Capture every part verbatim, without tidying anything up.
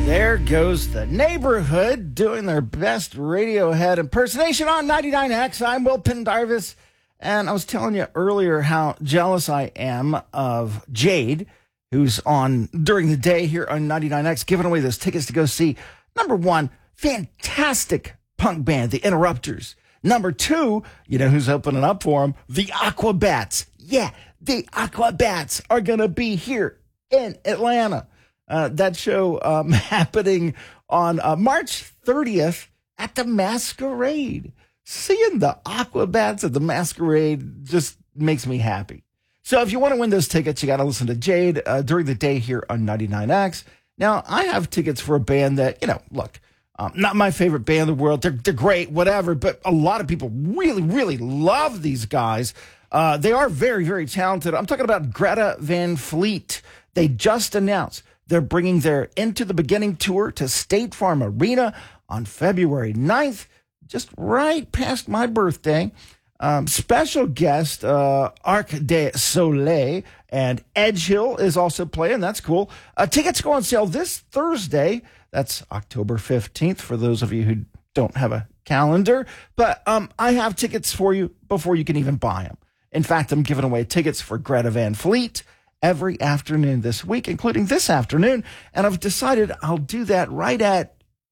There goes the neighborhood doing their best Radiohead impersonation on ninety-nine X. I'm Will Pendarvis, and I was telling you earlier how jealous I am of Jade, who's on during the day here on ninety-nine X, giving away those tickets to go see, number one, fantastic punk band, The Interrupters. Number two, you know who's opening up for them? The Aquabats. Yeah, the Aquabats are going to be here in Atlanta. Uh, that show um, happening on uh, March thirtieth at the Masquerade. Seeing the Aquabats at the Masquerade just makes me happy. So if you want to win those tickets, you got to listen to Jade uh, during the day here on ninety-nine X. Now, I have tickets for a band that, you know, look, um, not my favorite band in the world. They're, they're great, whatever, but a lot of people really, really love these guys. Uh, they are very, very talented. I'm talking about Greta Van Fleet. They just announced they're bringing their Into the Beginning tour to State Farm Arena on February ninth, just right past my birthday. Um, special guest, uh, Arc de Soleil, and Edgehill is also playing. That's cool. Uh, tickets go on sale this Thursday. That's October fifteenth for those of you who don't have a calendar. But um, I have tickets for you before you can even buy them. In fact, I'm giving away tickets for Greta Van Fleet every afternoon this week, including this afternoon. And I've decided I'll do that right at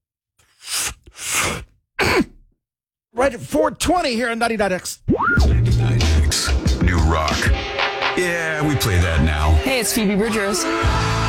right at four twenty here on ninety-nine X. ninety-nine X. New rock. Yeah, we play that now. Hey, it's Phoebe Bridgers.